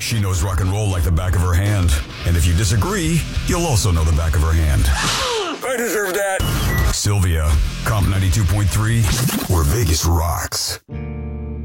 She knows rock and roll like the back of her hand. And if you disagree, you'll also know the back of her hand. I deserve that. Sylvia, Comp 92.3, where Vegas rocks.